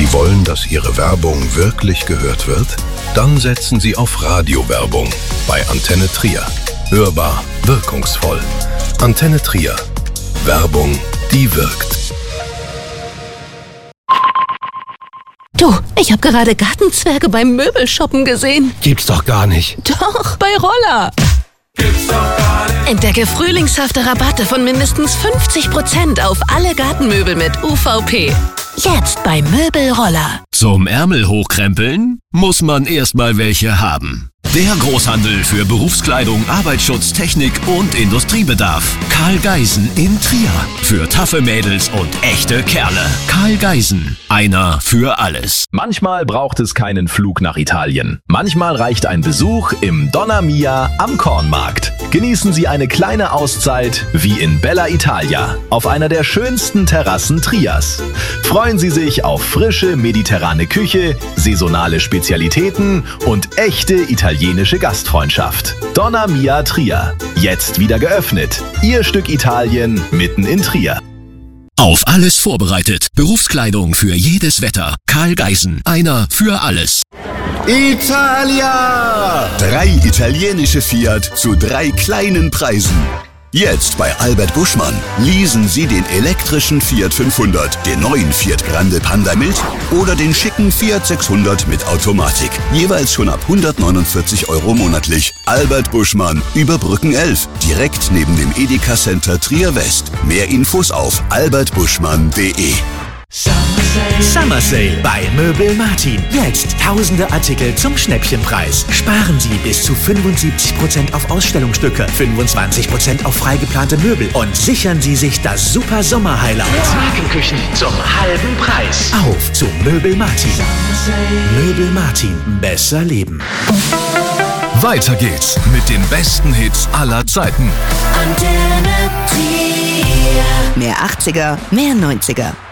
Sie wollen, dass Ihre Werbung wirklich gehört wird? Dann setzen Sie auf Radiowerbung bei Antenne Trier. Hörbar, wirkungsvoll. Antenne Trier. Werbung, die wirkt. Du, ich habe gerade Gartenzwerge beim Möbelshoppen gesehen. Gibt's doch gar nicht. Doch, bei Roller. Gibt's doch gar nicht. Entdecke frühlingshafte Rabatte von mindestens 50% auf alle Gartenmöbel mit UVP. Jetzt bei Möbelroller. Zum Ärmel hochkrempeln muss man erstmal welche haben. Der Großhandel für Berufskleidung, Arbeitsschutz, Technik und Industriebedarf. Karl Geisen in Trier. Für taffe Mädels und echte Kerle. Karl Geisen. Einer für alles. Manchmal braucht es keinen Flug nach Italien. Manchmal reicht ein Besuch im Donna Mia am Kornmarkt. Genießen Sie eine kleine Auszeit wie in Bella Italia auf einer der schönsten Terrassen Triers. Freuen Sie sich auf frische mediterrane Küche, saisonale Spezialitäten und echte italienische Gastfreundschaft. Donna Mia Trier. Jetzt wieder geöffnet. Ihr Stück Italien mitten in Trier. Auf alles vorbereitet. Berufskleidung für jedes Wetter. Karl Geisen. Einer für alles. Italia! 3 italienische Fiat zu 3 kleinen Preisen. Jetzt bei Albert Buschmann. Leasen Sie den elektrischen Fiat 500, den neuen Fiat Grande Panda Mild oder den schicken Fiat 600 mit Automatik. Jeweils schon ab 149 € monatlich. Albert Buschmann, über Brücken 11, direkt neben dem Edeka Center Trier West. Mehr Infos auf albertbuschmann.de. Summer Sale bei Möbel Martin. Jetzt tausende Artikel zum Schnäppchenpreis. Sparen Sie bis zu 75% auf Ausstellungsstücke, 25% auf freigeplante Möbel und sichern Sie sich das super Sommer-Highlight. Markenküchen zum halben Preis. Auf zu Möbel Martin. Möbel Martin. Besser leben. Weiter geht's mit den besten Hits aller Zeiten. Mehr 80er, mehr 90er.